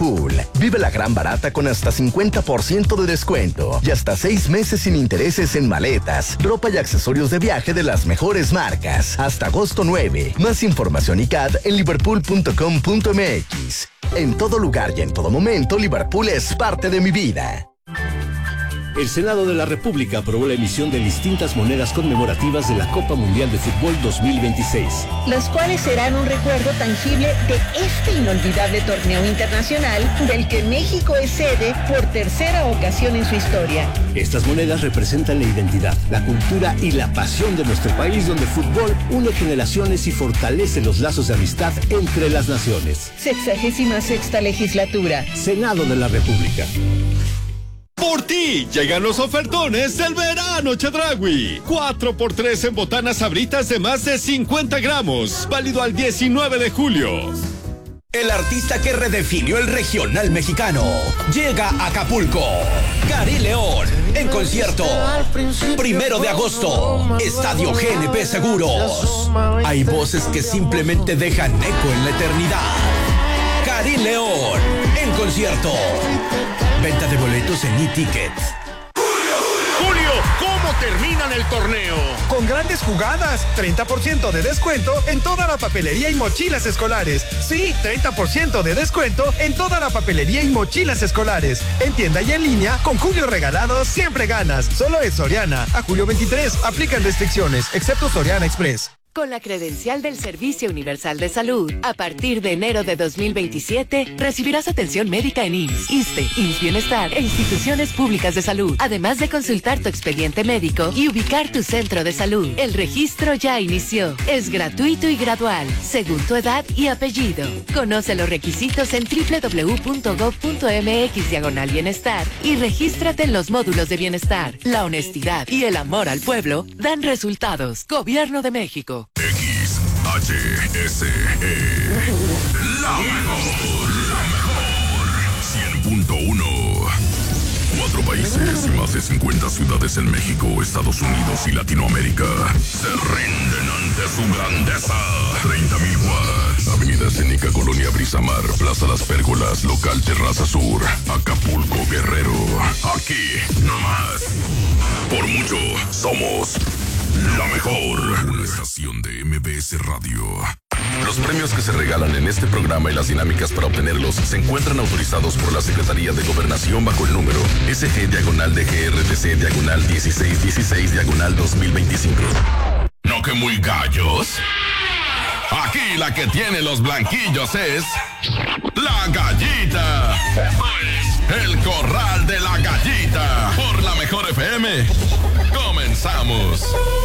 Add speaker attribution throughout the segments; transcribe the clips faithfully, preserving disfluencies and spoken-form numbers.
Speaker 1: Liverpool. Vive la gran barata con hasta cincuenta por ciento de descuento y hasta seis meses sin intereses en maletas, ropa y accesorios de viaje de las mejores marcas. Hasta agosto nueve. Más información y C A D en liverpool punto com punto m x. En todo lugar y en todo momento, Liverpool es parte de mi vida.
Speaker 2: El Senado de la República aprobó la emisión de distintas monedas conmemorativas de la Copa Mundial de Fútbol dos mil veintiséis.
Speaker 3: Las cuales serán un recuerdo tangible de este inolvidable torneo internacional del que México es sede por tercera ocasión en su historia.
Speaker 2: Estas monedas representan la identidad, la cultura y la pasión de nuestro país, donde el fútbol une generaciones y fortalece los lazos de amistad entre las naciones.
Speaker 3: Sexagésima sexta legislatura.
Speaker 2: Senado de la República.
Speaker 4: Por ti llegan los ofertones del verano Chedraui. cuatro por tres en botanas sabritas de más de cincuenta gramos. Válido al diecinueve de julio.
Speaker 5: El artista que redefinió el regional mexicano llega a Acapulco. Karim León en concierto. Primero de agosto. Estadio G N P Seguros. Hay voces que simplemente dejan eco en la eternidad. Karim León en concierto. Venta de boletos en e-ticket.
Speaker 6: Julio, ¿cómo terminan el torneo?
Speaker 7: Con grandes jugadas, treinta por ciento de descuento en toda la papelería y mochilas escolares. Sí, treinta por ciento de descuento en toda la papelería y mochilas escolares. En tienda y en línea, con Julio regalado, siempre ganas. Solo es Soriana. A julio veintitrés, aplican restricciones, excepto Soriana Express.
Speaker 8: Con la credencial del Servicio Universal de Salud, a partir de enero de dos mil veintisiete, recibirás atención médica en I M S S, ISSSTE, I M S S Bienestar e instituciones públicas de salud, además de consultar tu expediente médico y ubicar tu centro de salud. El registro ya inició. Es gratuito y gradual, según tu edad y apellido. Conoce los requisitos en doble u doble u doble u punto gob punto m x diagonal bienestar y regístrate en los módulos de bienestar. La honestidad y el amor al pueblo dan resultados. Gobierno de México.
Speaker 9: X H S E La mejor, la mejor cien punto uno. Cuatro países y más de cincuenta ciudades en México, Estados Unidos y Latinoamérica se rinden ante su grandeza. treinta mil watts. Avenida Escénica, Colonia Brisamar, Plaza Las Pérgolas, Local Terraza Sur, Acapulco, Guerrero. Aquí, no más. Por mucho, somos la mejor. Una estación de M B S Radio. Los premios que se regalan en este programa y las dinámicas para obtenerlos se encuentran autorizados por la Secretaría de Gobernación bajo el número S G diagonal D G R T C diagonal dieciséis dieciséis diagonal dos mil veinticinco. ¿No que muy gallos? Aquí la que tiene los blanquillos es la Gallita. El Corral de la Gallita. Por la mejor F M. Comenzamos.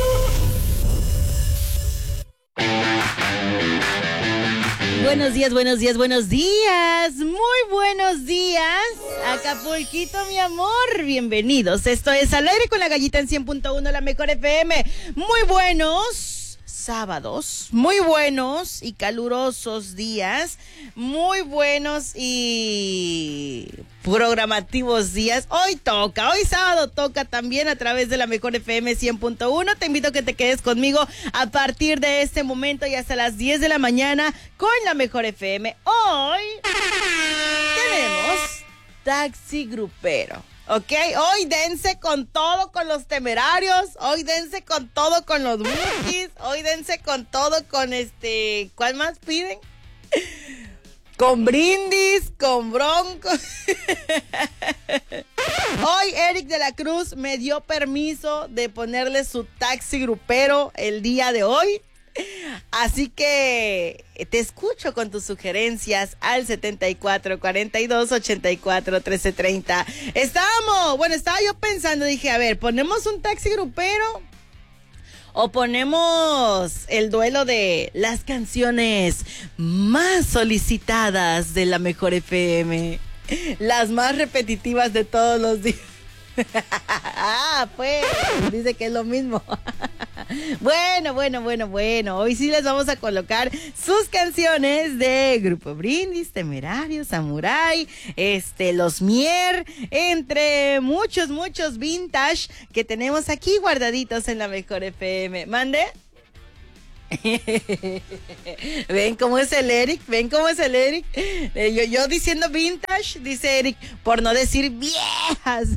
Speaker 10: Buenos días, buenos días, buenos días. Muy buenos días. Acapulquito, mi amor. Bienvenidos. Esto es Al Aire con la Gallita en cien punto uno, la mejor F M. Muy buenos sábados, muy buenos y calurosos días, muy buenos y programativos días. Hoy toca, hoy sábado toca también a través de la mejor F M cien punto uno. Te invito a que te quedes conmigo a partir de este momento y hasta las diez de la mañana con la mejor F M. Hoy tenemos Taxi Grupero. Ok, hoy dense con todo con los Temerarios, hoy dense con todo con los Bukis, hoy dense con todo con este, ¿cuál más piden? Con Brindis, con Bronco. Hoy Eric de la Cruz me dio permiso de ponerle su Taxi Grupero el día de hoy. Así que te escucho con tus sugerencias al setenta y cuatro, cuarenta y dos, ochenta y cuatro, trece, treinta. Estábamos, bueno, estaba yo pensando, dije, a ver, ¿ponemos un Taxi Grupero o ponemos el duelo de las canciones más solicitadas de la mejor F M? Las más repetitivas de todos los días. Ah, pues, dice que es lo mismo. Bueno, bueno, bueno, bueno. Hoy sí les vamos a colocar sus canciones de Grupo Brindis, Temerarios, Samurai, este, Los Mier, entre muchos, muchos vintage que tenemos aquí guardaditos en la mejor F M. ¿Mande? Ven cómo es el Eric, ven cómo es el Eric. Eh, yo, yo diciendo vintage, dice Eric, por no decir viejas.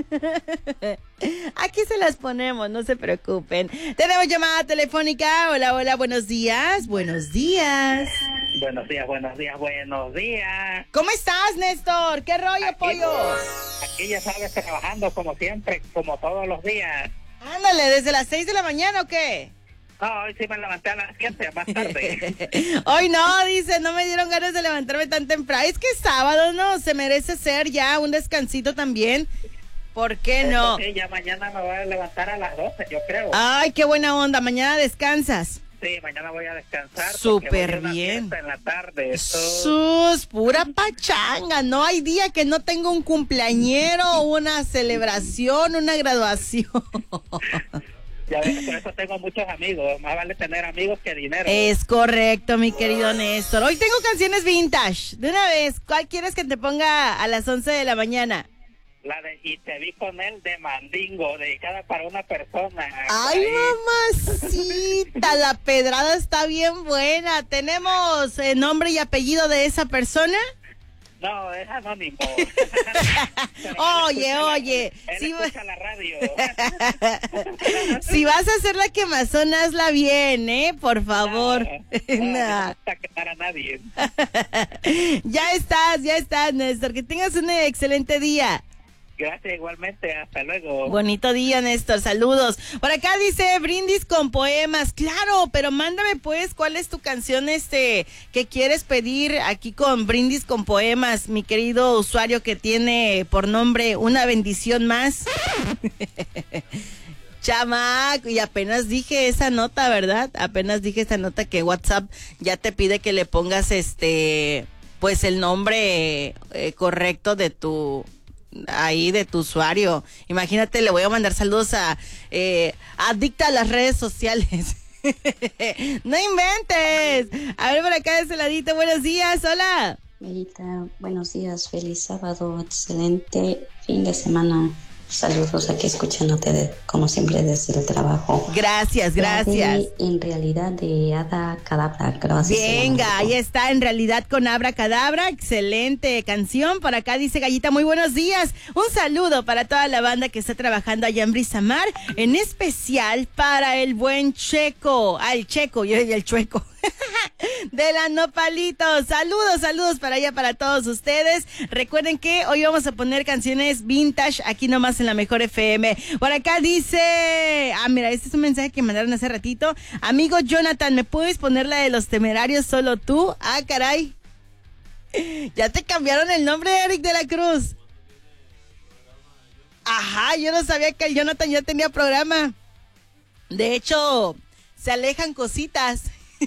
Speaker 10: Aquí se las ponemos, no se preocupen. Tenemos llamada telefónica. Hola, hola, buenos días, buenos días.
Speaker 11: Buenos días, buenos días, buenos días.
Speaker 10: ¿Cómo estás, Néstor? ¿Qué rollo, aquí, pollo?
Speaker 11: Aquí ya sabes, trabajando como siempre, como todos los días.
Speaker 10: Ándale, ¿desde las seis de la mañana o qué?
Speaker 11: No, hoy sí me levanté a las siete, más tarde.
Speaker 10: Hoy no, dice, no me dieron ganas de levantarme tan temprano. Es que es sábado, ¿no? Se merece ser ya un descansito también. ¿Por qué no?
Speaker 11: Sí, ya mañana me voy a levantar a las doce, yo creo.
Speaker 10: Ay, qué buena onda, mañana descansas.
Speaker 11: Sí, mañana voy a descansar.
Speaker 10: Súper bien.
Speaker 11: En la tarde.
Speaker 10: Sus, pura pachanga. No hay día que no tenga un cumpleañero, una celebración, una graduación.
Speaker 11: Ya ves, por eso tengo muchos amigos. Más vale tener amigos que dinero.
Speaker 10: Es correcto, mi querido Néstor. Hoy tengo canciones vintage. De una vez, ¿cuál quieres que te ponga a las once de la mañana?
Speaker 11: La de Y te vi con él de Mandingo, dedicada para una persona.
Speaker 10: Ay, mamacita, la pedrada está bien buena. ¿Tenemos el nombre y apellido de esa persona?
Speaker 11: No, es anónimo.
Speaker 10: Oye, oye.
Speaker 11: Él
Speaker 10: si
Speaker 11: escucha va... la radio.
Speaker 10: Si vas a hacer la quemazón, hazla bien, ¿eh? Por favor.
Speaker 11: No, no, no, no está quemar a nadie.
Speaker 10: Ya estás, ya estás, Néstor. Que tengas un excelente día.
Speaker 11: Gracias, igualmente, hasta luego.
Speaker 10: Bonito día, Néstor, saludos. Por acá dice brindis con poemas, claro, pero mándame pues cuál es tu canción este que quieres pedir aquí con brindis con poemas, mi querido usuario que tiene por nombre Una Bendición Más. Chamaco, y apenas dije esa nota, ¿verdad? Apenas dije esa nota que WhatsApp ya te pide que le pongas este, pues el nombre eh, correcto de tu... ahí de tu usuario. Imagínate, le voy a mandar saludos a eh, adicta a las redes sociales. No inventes. A ver, por acá de ese ladito, buenos días, hola.
Speaker 12: Marita, buenos días, feliz sábado, excelente fin de semana. Saludos aquí escuchándote de, como siempre desde el trabajo.
Speaker 10: Gracias, gracias.
Speaker 12: De, en realidad de Abra Cadabra. Gracias.
Speaker 10: Venga, ahí está, En Realidad con Abra Cadabra. Excelente canción. Por acá dice Gallita, muy buenos días. Un saludo para toda la banda que está trabajando allá en Brisamar. En especial para el buen Checo. Ah, el Checo, yo y el Chueco. De la Nopalitos. Saludos, saludos para allá, para todos ustedes. Recuerden que hoy vamos a poner canciones vintage aquí nomás en la Mejor F M. Por acá dice, ah, mira, este es un mensaje que mandaron hace ratito. Amigo Jonathan, ¿me puedes poner la de Los Temerarios solo tú? Ah, caray. Ya te cambiaron el nombre, Eric de la Cruz. Ajá, yo no sabía que el Jonathan ya tenía programa. De hecho, se alejan cositas.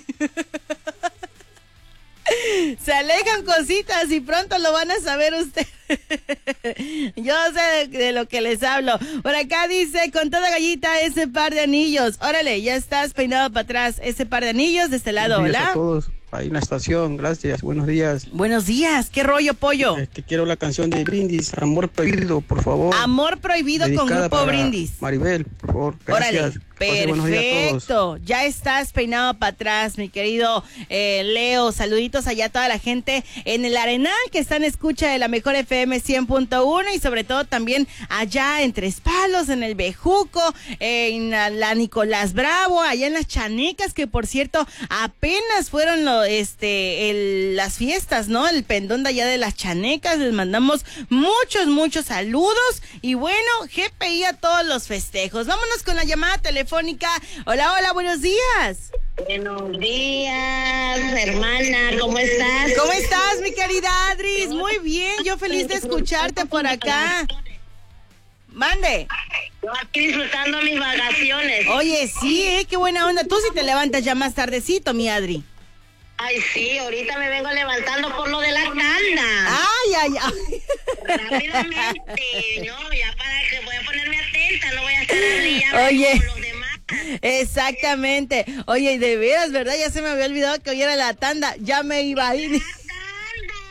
Speaker 10: Se alejan cositas y pronto lo van a saber ustedes. Yo sé de, de lo que les hablo. Por acá dice, con toda Gallita, ese par de anillos. Órale, ya estás peinado para atrás. Ese par de anillos de este lado,
Speaker 13: buenos días
Speaker 10: hola.
Speaker 13: A todos. Ahí en la estación, gracias, buenos días.
Speaker 10: Buenos días, ¿qué rollo, pollo?
Speaker 13: Este, quiero la canción de Brindis, Amor Prohibido, por favor.
Speaker 10: Amor Prohibido con Grupo Brindis.
Speaker 13: Maribel, por favor, gracias.
Speaker 10: Órale, perfecto. Ya estás peinado para atrás, mi querido eh, Leo. Saluditos allá a toda la gente en el Arenal que está en escucha de la Mejor F M cien punto uno y sobre todo también allá en Tres Palos, en el Bejuco, en la, la Nicolás Bravo, allá en las Chanecas, que por cierto apenas fueron lo, este el, las fiestas, ¿no? El pendón de allá de las Chanecas. Les mandamos muchos, muchos saludos y bueno, G P I a todos los festejos. Vámonos con la llamada telefónica. Hola, hola, buenos días.
Speaker 14: Buenos días, hermana, ¿cómo estás?
Speaker 10: ¿Cómo estás, mi querida Adris? Muy bien, yo feliz de escucharte por acá. Mande.
Speaker 14: Yo aquí disfrutando mis vacaciones.
Speaker 10: Oye, sí, ¿eh? Qué buena onda. Tú sí te levantas ya más tardecito, mi Adri.
Speaker 14: Ay, sí, ahorita me vengo levantando por lo de la tanda.
Speaker 10: Ay, ay, ay.
Speaker 14: Rápidamente, no, ya para que voy a ponerme atenta, no voy a estar brillando
Speaker 10: Oye.
Speaker 14: como los demás.
Speaker 10: Exactamente. Oye, y de veras, ¿verdad? Ya se me había olvidado que hoy era la tanda. Ya me iba a ir.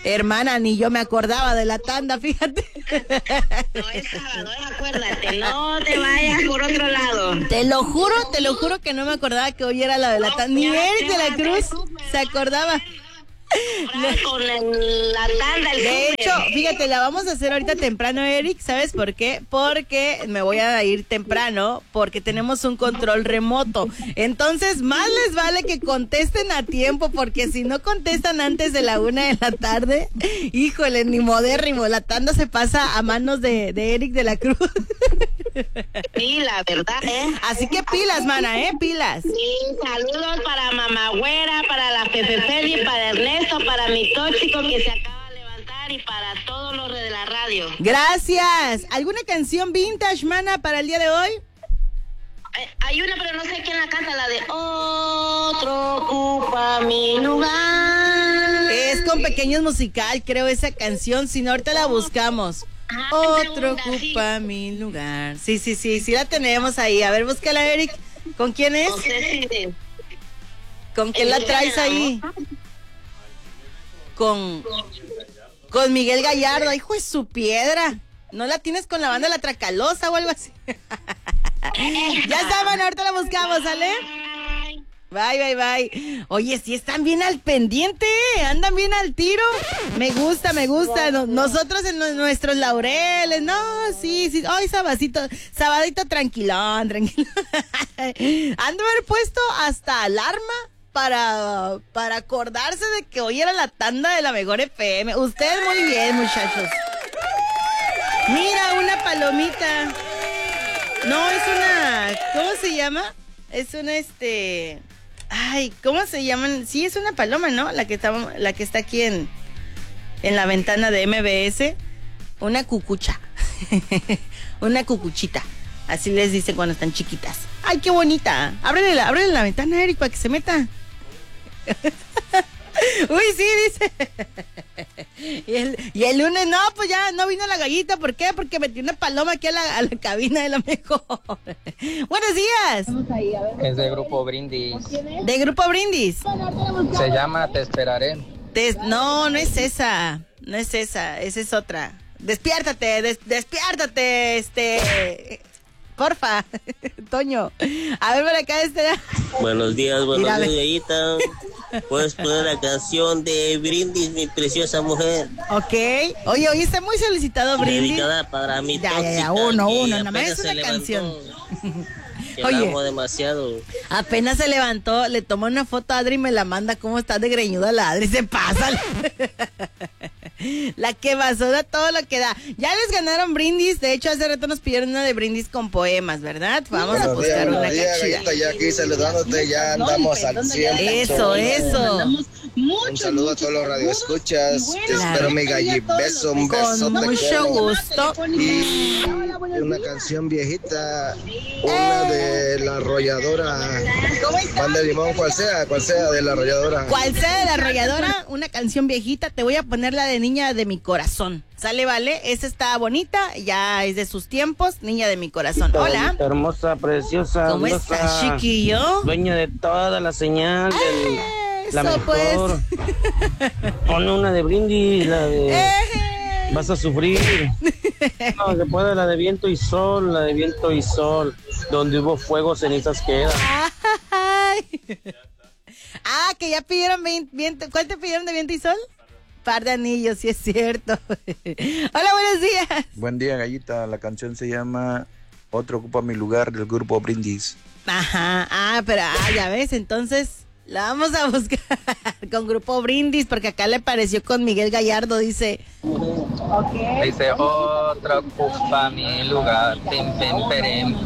Speaker 10: Hermana, ni yo me acordaba de la tanda, fíjate.
Speaker 14: No es sábado, acuérdate, no te vayas por otro lado.
Speaker 10: Te lo juro, te lo juro que no me acordaba que hoy era la de la tanda. Ni Eric de la Cruz se acordaba.
Speaker 14: Con el, la tanda, el
Speaker 10: de
Speaker 14: super.
Speaker 10: hecho, fíjate, la vamos a hacer ahorita temprano, Eric. ¿Sabes por qué? Porque me voy a ir temprano porque tenemos un control remoto. Entonces, más les vale que contesten a tiempo, porque si no contestan antes de la una de la tarde, híjole, ni modérrimo, la tanda se pasa a manos de, de Eric de la Cruz.
Speaker 14: Sí, la verdad, ¿eh?
Speaker 10: Así que pilas, mana, ¿eh? Pilas.
Speaker 14: Sí, saludos para Mamá Güera, para la Pepe Feli, para Ernesto, para mi tóxico que se acaba de levantar y para todos los de la radio.
Speaker 10: Gracias. ¿Alguna canción vintage, mana, para el día de hoy?
Speaker 14: Eh, hay una, pero no sé quién la canta, la de Otro ocupa mi lugar.
Speaker 10: Es con Pequeños Musical, creo, esa canción. Si no, ahorita la buscamos.
Speaker 14: Ajá,
Speaker 10: Otro
Speaker 14: pregunta,
Speaker 10: ocupa
Speaker 14: sí.
Speaker 10: mi lugar. Sí, sí, sí, sí la tenemos ahí. A ver, búscala, Eric. ¿Con quién es?
Speaker 14: No sé si...
Speaker 10: ¿Con quién la traes ahí? Con... Con Miguel Gallardo. Hijo de su piedra. ¿No la tienes con la banda La Tracalosa o algo así? Ya está, bueno, ahorita la buscamos, ¿sale? Bye, bye, bye. Oye, sí están bien al pendiente, andan bien al tiro. Me gusta, me gusta. No, nosotros en lo, nuestros laureles, no, sí, sí. Ay, sabadito, sabadito tranquilón, tranquilón. Han de haber puesto hasta alarma para, para acordarse de que hoy era la tanda de la mejor F M. Ustedes muy bien, muchachos. Mira, una palomita. No, es una, ¿cómo se llama? Es una, este... Ay, ¿cómo se llaman? Sí, es una paloma, ¿no? La que está, la que está aquí en, en la ventana de M B S. Una cucucha. Una cucuchita. Así les dicen cuando están chiquitas. Ay, qué bonita. Ábrele la, ábrele la ventana, Eric, para que se meta. Uy, sí, dice. Y el, y el lunes, no, pues ya no vino la gallita. ¿Por qué? Porque metió una paloma aquí a la, a la cabina de la mejor. Buenos días.
Speaker 15: Es de Grupo Brindis.
Speaker 10: ¿De Grupo Brindis?
Speaker 15: Se llama Te Esperaré.
Speaker 10: Te, no, no es esa. No es esa, esa es otra. Despiértate, des, despiértate, este... Porfa, Toño. A ver, por acá este.
Speaker 16: Buenos días, buenos
Speaker 10: Mira,
Speaker 16: días, Gallita. Puedes poner la canción de Brindis, mi preciosa mujer.
Speaker 10: Ok. Oye, hoy está muy solicitado Brindis.
Speaker 16: Dedicada para mi
Speaker 10: Ya,
Speaker 16: tóxica,
Speaker 10: ya, ya, uno,
Speaker 16: que
Speaker 10: uno, nada más
Speaker 16: apenas
Speaker 10: es una
Speaker 16: se levantó,
Speaker 10: canción.
Speaker 16: que la
Speaker 10: Oye.
Speaker 16: amo demasiado.
Speaker 10: Apenas se levantó, le tomó una foto a Adri y me la manda. ¿Cómo está de greñuda la Adri? Se pasa. La que basura todo lo que da. Ya les ganaron Brindis. De hecho, hace rato nos pidieron una de Brindis con poemas, ¿verdad? Vamos a buscar una cachida.
Speaker 17: Ya aquí saludándote, ya andamos al cien.
Speaker 10: Eso, eso.
Speaker 17: Un saludo a todos los radioescuchas. Te espero, mi galli. Beso, un beso.
Speaker 10: Con mucho gusto.
Speaker 17: Y una canción viejita, una de la arrolladora. Pan de limón, cual sea, cual sea de la arrolladora.
Speaker 10: Cual sea de la arrolladora, una canción viejita. Te voy a poner la de Niña de mi corazón. ¿Sale, vale? Esa está bonita, ya es de sus tiempos. Niña de mi corazón. Hola.
Speaker 15: Hermosa, preciosa.
Speaker 10: ¿Cómo
Speaker 15: hermosa,
Speaker 10: estás, chiquillo?
Speaker 15: Dueña de toda la señal. Del, la
Speaker 10: Eso,
Speaker 15: mejor.
Speaker 10: pues.
Speaker 15: Pon una de Brindis, la de...
Speaker 10: Eh.
Speaker 15: Vas a sufrir. No, se puede la de viento y sol, la de viento y sol. Donde hubo fuego, cenizas quedan.
Speaker 10: Ay. Ah, que ya pidieron viento. ¿Cuál te pidieron de viento y sol? Par de anillos, sí es cierto. Hola, buenos días.
Speaker 18: Buen día, Gallita. La canción se llama Otro ocupa mi lugar, del Grupo Brindis.
Speaker 10: Ajá, ah, pero ah, ya ves, entonces la vamos a buscar con Grupo Brindis, porque acá le pareció con Miguel Gallardo, dice. Okay.
Speaker 15: Dice, otro ocupa mi lugar, pim, pim, perem.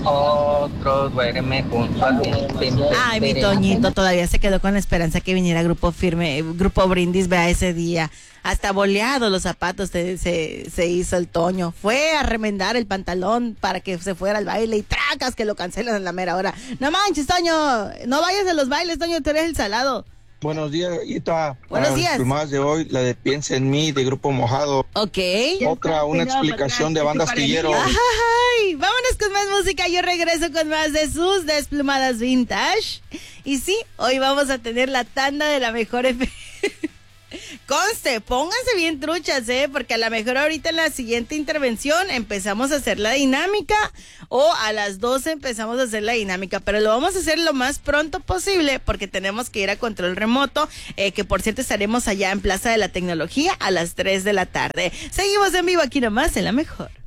Speaker 15: Otro duerme junto a ti, pim, pim,
Speaker 10: Ay, mi
Speaker 15: perem.
Speaker 10: Toñito todavía se quedó con la esperanza que viniera Grupo Firme, Grupo Brindis, vea ese día. Hasta boleado los zapatos se, se, se hizo el Toño. Fue a remendar el pantalón para que se fuera al baile y tracas que lo cancelan en la mera hora. No manches, Toño, no vayas a los bailes, Toño, tú eres el salado.
Speaker 18: Buenos días, Gallita.
Speaker 10: Buenos
Speaker 18: Para
Speaker 10: días.
Speaker 18: los más de hoy, la de Piensa en mí, de Grupo Mojado.
Speaker 10: Ok.
Speaker 18: Otra, una explicación de banda astillero.
Speaker 10: Ay, vámonos con más música. Yo regreso con más de sus desplumadas vintage. Y sí, hoy vamos a tener la tanda de la mejor F M. conste, pónganse bien truchas, ¿eh? Porque a lo mejor ahorita en la siguiente intervención empezamos a hacer la dinámica o a las doce empezamos a hacer la dinámica, pero lo vamos a hacer lo más pronto posible porque tenemos que ir a control remoto, eh, que por cierto estaremos allá en Plaza de la Tecnología a las tres de la tarde. Seguimos en vivo aquí nomás en La Mejor.